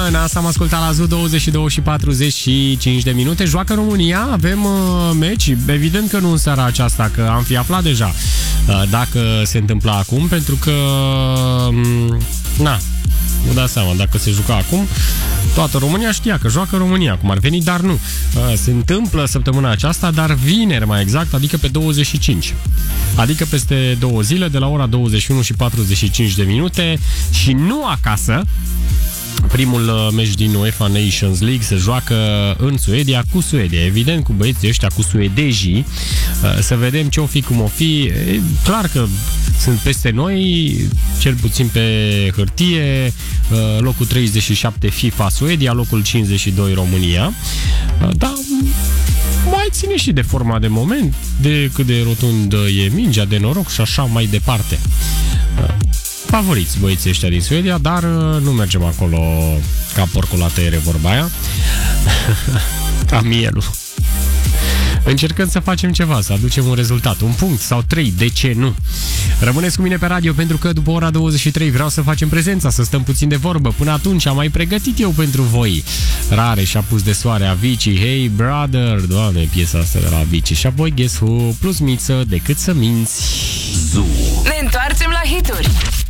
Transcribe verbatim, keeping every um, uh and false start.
bună, asta am ascultat la Zoo, douăzeci și două și patruzeci și cinci de minute. Joacă România, avem uh, meci. Evident că nu în seara aceasta, că am fi aflat deja uh, dacă se întâmplă acum, pentru că um, na, nu dați seama, dacă se juca acum, toată România știa că joacă România, cum ar veni, dar nu. Se întâmplă săptămâna aceasta, dar vineri mai exact, adică pe douăzeci și cinci. Adică peste două zile, de la ora douăzeci și unu și patruzeci și cinci de minute și nu acasă. Primul meci din UEFA Nations League se joacă în Suedia cu Suedia, evident cu băieții ăștia, cu suedejii. Să vedem ce o fi, cum o fi. E clar că sunt peste noi, cel puțin pe hârtie. Locul treizeci și șapte FIFA Suedia, locul cincizeci și doi România. Dar mai ține și de forma de moment, de cât de rotund e mingea, de noroc și așa mai departe. Favoriți băieții ăștia din Suedia, dar nu mergem acolo ca porcul la tăiere, vorba aia. Ca mielul. Încercăm să facem ceva, să aducem un rezultat, un punct sau trei, de ce nu? Rămâneți cu mine pe radio, pentru că după ora douăzeci și trei vreau să facem prezența, să stăm puțin de vorbă. Până atunci am mai pregătit eu pentru voi Rare și Apus de Soare, Avicii, Hey Brother, doamne, piesa asta de la Avicii. Și apoi Guess Who plus Miță, Decât să minți. Zoo. Ne întoarcem la hituri.